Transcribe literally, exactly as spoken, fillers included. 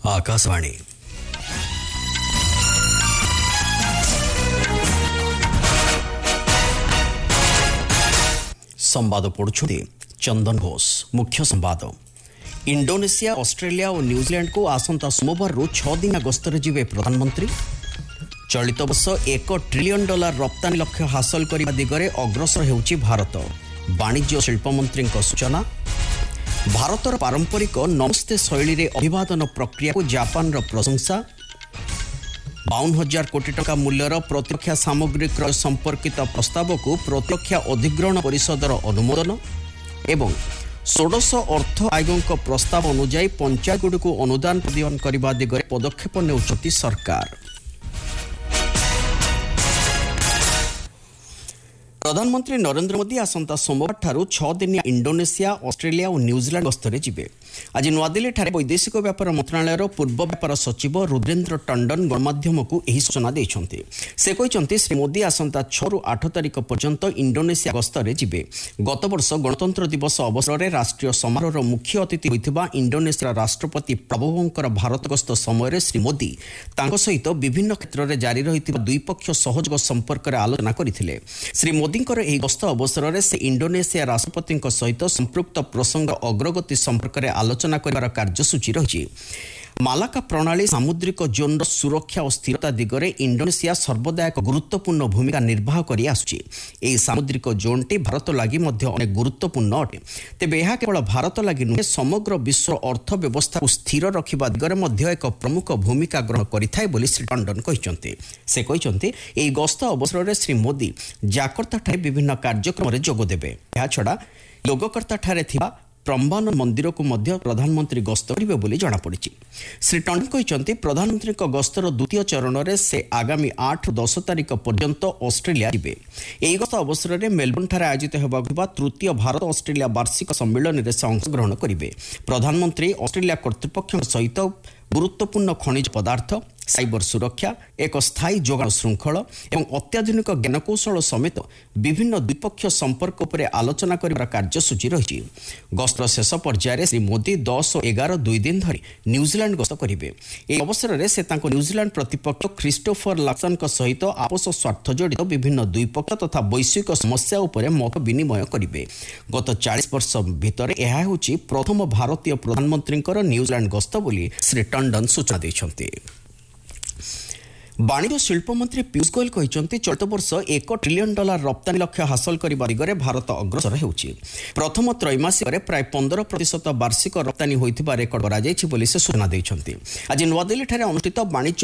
आकाशवाणी संवाद पढ़ुछुंती चंदन घोष। मुख्य संवाद इंडोनेशिया ऑस्ट्रेलिया और न्यूजीलैंड को आसंता सोमवार छह दिन गस्तर जिबे प्रधानमंत्री। चलित वर्ष एक ट्रिलियन डॉलर रप्तानी लक्ष्य हासिल करने दिगरे अग्रसर होउछि भारत। वाणिज्य शिल्प मंत्री सूचना। भारतर पारंपरिक नमस्ते शैली रे अभिवादन प्रक्रिया को जापान रो प्रशंसा। बावन हजार कोटी टका मूल्यर प्रतिरक्षा सामग्री क्रय संपर्कित प्रस्ताव को प्रतिरक्षा अधिग्रहण परिषदर अनुमोदन एवं षोडश अर्थ आयोग प्रस्ताव अनुଯାୟୀ पंचायत को अनुदान प्रदान करने दिगरे पदक्षेप नेउछति सरकार। प्रधानमंत्री नरेंद्र मोदी आसंता सोमवार ठारू छह दिनिया इंडोनेशिया ऑस्ट्रेलिया और न्यूजीलैंड गस्तरे जिबे। आज नुआदिल्ली ठारे वैदेशिक व्यापार मंत्रालयर पूर्व व्यापार सचिव रुद्रेन्द्र टंडन गणमाध्यम को यही सूचना देइछन्ति। से कहिसन्ति श्री मोदी आसंता छह रु आठ तारिख पर्यंत इंडोनेशिया गस्तरे जिबे। गत वर्ष गणतंत्र दिवस अवसर में राष्ट्रीय समारोह मुख्य अतिथि होइथिबा इंडोनेशिया राष्ट्रपति प्रभुवंकर भारत गस्त समय श्री मोदी तांको सहित विभिन्न क्षेत्र में जारी रहिथिबा द्विपक्षीय सहयोग संपर्क में आलोचना करथिले। श्री मोदी एही गस्त अवसर में से इंडोनेशिया राष्ट्रपति सहित संपृक्त प्रसंग अग्रगति संपर्क में आलोचना कर कार्यसूची रही। मालाका प्रणाली सामुद्रिक जोन सुरक्षा और स्थिरता दिगरे इंडोनेशिया सर्वदा एक गुरुत्वपूर्ण भूमिका निर्वाह करि आसुछि। एही सामुद्रिक जोनटी भारत लागि मध्य अनेक गुरुत्वपूर्ण अटे। तेबे ଏହା केवल भारत लागि नुहे समग्र विश्व अर्थव्यवस्था को स्थिर रखिबा दिगरे मध्य एक प्रमुख भूमिका ग्रहण करिथाय बोली श्री टंडन कहिसन्ति। से कहिसन्ति एही गस्त अवसर में श्री मोदी जाकर्ता ठारे विभिन्न कार्यक्रम रे जोग देबे। ଏହା छडा योगकर्ता ठारे थिबा प्रम्बान मंदिर को मध्य प्रधानमंत्री गस्त करिवे बोली जणा पड़िछि। श्री टंडन कहिसन्ति प्रधानमंत्री को गस्तर द्वितीय चरण में से आगामी आठ दस तारिख पर्यंत ऑस्ट्रेलिया जिबे। एही गस्त अवसर में मेलबोर्न ठारे आयोजित हेबाकुवा तृतीय भारत ऑस्ट्रेलिया वार्षिक सम्मेलन में से अंशग्रहण करिवे। प्रधानमंत्री ऑस्ट्रेलिया कर्तृपक्ष सहित गुरुत्वपूर्ण खनिज पदार्थ साइबर सुरक्षा एक स्थायी जोगाण श्रृंखल एवं अत्याधुनिक ज्ञानकौशल समेत विभिन्न द्विपक्षीय संपर्क उपरे आलोचना कर कार्यसूची रही। गस्तर शेष पर्यायर श्री मोदी दस और एगार दुई दिन धरी न्यूजीलैंड गस्त करेंगे। यह अवसर में से तांको न्यूजीलैंड प्रतिपक्ष क्रिस्टोफर लाक्सन सहित आपस स्वार्थ जड़ित विभिन्न द्विपक्ष तथा वैश्विक समस्या उपरे मत विनिमय करेंगे। गत चालीस वर्ष भितर यह होछि प्रथम भारतीय प्रधानमंत्री न्यूजीलैंड गस्त बोली श्री टंडन सूचना दैछन्ति। वाणिज्य शिल्प मंत्री पीयूष गोयल कहते चलित वर्ष एक ट्रिलियन डॉलर रप्तानी लक्ष्य हासिल करने दिगरे भारत अग्रसर होउछि। प्रथम त्रैमासिक पंद्रह प्रतिशत वार्षिक रप्तानी होइथिबा रेकर्ड करा जायछि बोली से सूचना दैछन्ति। आज नुआदिल्ली ठारे अनुष्ठित वाणिज्य